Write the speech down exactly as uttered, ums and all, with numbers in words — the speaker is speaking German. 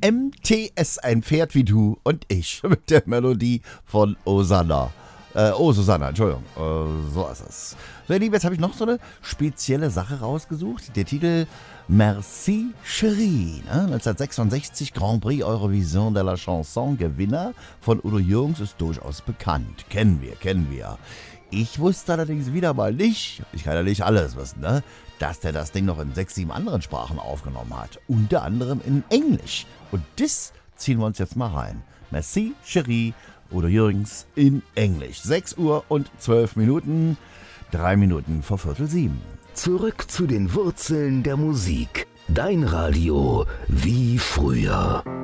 M T S, ein Pferd wie du und ich, mit der Melodie von Osanna. Äh, oh, Susanna, Entschuldigung. Äh, so ist es. So, ihr Lieben, jetzt habe ich noch so eine spezielle Sache rausgesucht. Der Titel Merci Chérie. Ne? neunzehnhundertsechsundsechzig Grand Prix Eurovision de la Chanson Gewinner von Udo Jürgens ist durchaus bekannt. Kennen wir, kennen wir. Ich wusste allerdings wieder mal nicht, ich kann ja nicht alles wissen, ne? Dass der das Ding noch in sechs, sieben anderen Sprachen aufgenommen hat. Unter anderem in Englisch. Und das ziehen wir uns jetzt mal rein. Merci Chérie. Udo Jürgens in Englisch. sechs Uhr und zwölf Minuten, drei Minuten vor Viertel sieben. Zurück zu den Wurzeln der Musik. Dein Radio wie früher.